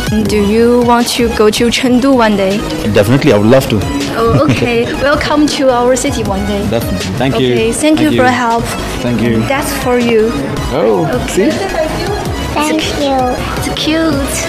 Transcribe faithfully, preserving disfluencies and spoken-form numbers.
Do you want to go to Chengdu one day? Definitely, I would love to. Oh, okay. Welcome to our city one day. Definitely. Thank you. Okay, thank, you for your help. Thank you. That's for you. Oh, see? Thank you. It's cute.